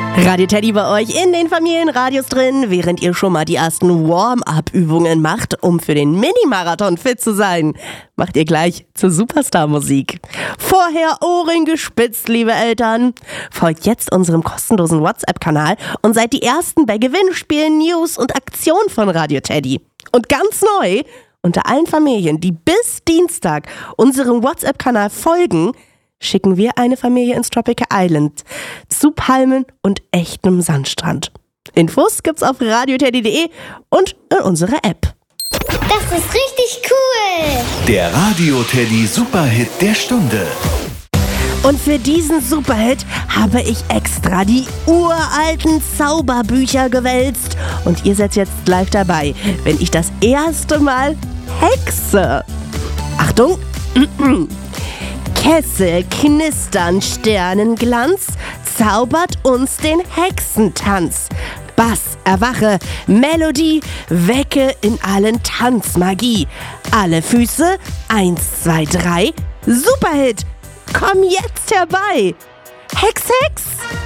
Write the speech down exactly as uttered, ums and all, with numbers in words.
Radio Teddy bei euch in den Familienradios drin, während ihr schon mal die ersten Warm-up-Übungen macht, um für den Mini-Marathon fit zu sein. Macht ihr gleich zur Superstar-Musik. Vorher Ohren gespitzt, liebe Eltern. Folgt jetzt unserem kostenlosen WhatsApp-Kanal und seid die Ersten bei Gewinnspielen, News und Aktionen von Radio Teddy. Und ganz neu, unter allen Familien, die bis Dienstag unserem WhatsApp-Kanal folgen, schicken wir eine Familie ins Tropical Island zu Palmen und echtem Sandstrand. Infos gibt's auf radioteddy punkt de und in unserer App. Das ist richtig cool! Der Radio Teddy Superhit der Stunde. Und für diesen Superhit habe ich extra die uralten Zauberbücher gewälzt. Und ihr seid jetzt live dabei, wenn ich das erste Mal hexe. Achtung! Kessel, Knistern, Sternenglanz, zaubert uns den Hexentanz. Bass, erwache, Melodie, wecke in allen Tanzmagie. Alle Füße, eins, zwei, drei, Superhit, komm jetzt herbei. Hex, Hex!